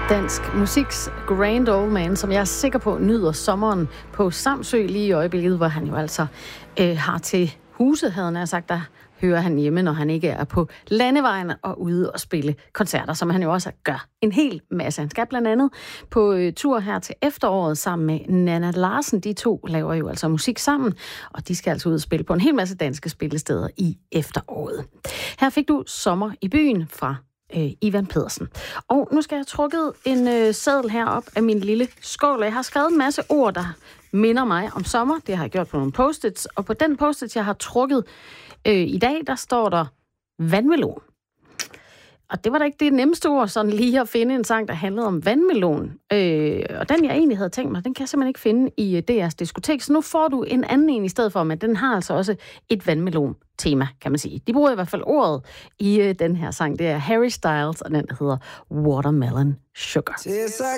Dansk musiks Grand Old Man, som jeg er sikker på nyder sommeren på Samsø lige i øjeblikket, hvor han jo altså har til huset, havde han sagt, der hører han hjemme, når han ikke er på landevejen og ude og spille koncerter, som han jo også gør en hel masse. Han skal blandt andet på tur her til efteråret sammen med Nanna Larsen. De to laver jo altså musik sammen, og de skal altså ud og spille på en hel masse danske spillesteder i efteråret. Her fik du Sommer i byen fra Ivan Pedersen. Og nu skal jeg have trukket en seddel herop af min lille skål. Jeg har skrevet en masse ord, der minder mig om sommer. Det har jeg gjort på nogle post-its. Og på den post-it, jeg har trukket i dag, der står der vandmelon. Og det var da ikke det nemmeste ord, sådan lige at finde en sang, der handlede om vandmelon. Og den, jeg egentlig havde tænkt mig, den kan jeg simpelthen ikke finde i DR's diskotek. Så nu får du en anden en i stedet for, men den har altså også et vandmelon-tema, kan man sige. De bruger i hvert fald ordet i den her sang. Det er Harry Styles, og den hedder Watermelon Sugar.